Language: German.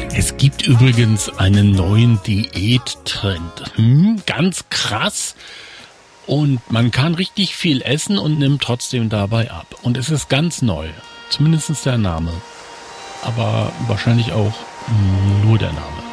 Es gibt übrigens einen neuen Diättrend. Ganz krass. Und man kann richtig viel essen und nimmt trotzdem dabei ab. Und es ist ganz neu. Zumindest der Name. Aber wahrscheinlich auch nur der Name.